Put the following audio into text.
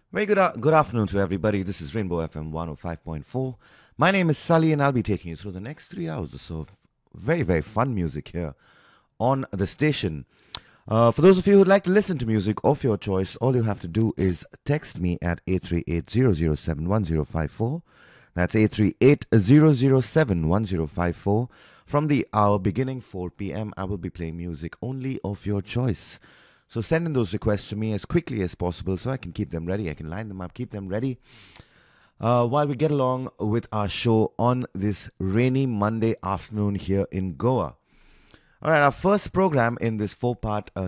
Very good afternoon to everybody. This is Rainbow FM 105.4. My name is Sully, and I'll be taking you through the next 3 hours or so of very fun music here on the station. For those of you who'd like to listen to music of your choice, all you have to do is text me at 838-007-1054. That's 838-007-1054. From the hour beginning 4 p.m., I will be playing music only of your choice. So send in those requests to me as quickly as possible so I can keep them ready. I can line them up, keep them ready while we get along with our show on this rainy Monday afternoon here in Goa. All right, our first program in this four-part